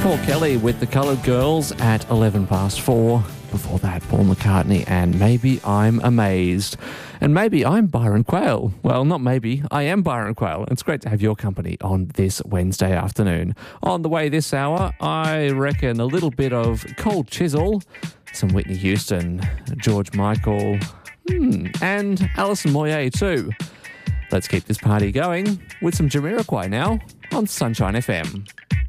Paul Kelly with the Coloured Girls at 11 past 4. Before that, Paul McCartney and Maybe I'm Amazed. And maybe I'm Byron Quayle. Well, not maybe, I am Byron Quayle. It's great to have your company on this Wednesday afternoon. On the way this hour, I reckon a little bit of Cold Chisel, some Whitney Houston, George Michael, and Alison Moyet too. Let's keep this party going with some Jamiroquai now on Sunshine FM.